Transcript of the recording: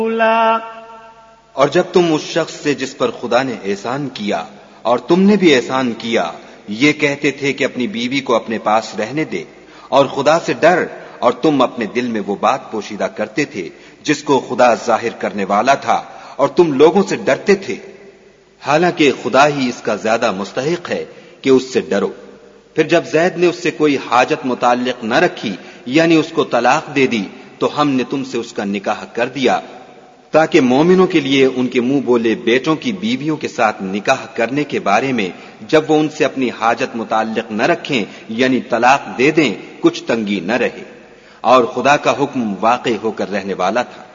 और जब तुम उस शख्स से जिस पर खुदा ने एहसान किया और तुमने भी एहसान किया ये कहते थे कि अपनी बीवी को अपने पास रहने दे और खुदा से डर, और तुम अपने दिल में वो बात पोशीदा करते थे जिसको खुदा जाहिर करने वाला था और तुम लोगों से डरते थे, हालांकि खुदा ही इसका ज्यादा मुस्तहिक है कि उससे डरो। फिर जब जैद ने उससे कोई हाजत मुताल्लिक न रखी यानी उसको तलाक दे दी तो हमने तुमसे उसका निकाह कर दिया ताकि मोमिनों के लिए उनके मुंह बोले बेटों की बीवियों के साथ निकाह करने के बारे में जब वो उनसे अपनी हाजत मुताल्लिक न रखें यानी तलाक दे दें कुछ तंगी न रहे, और खुदा का हुक्म वाक़ई होकर रहने वाला था।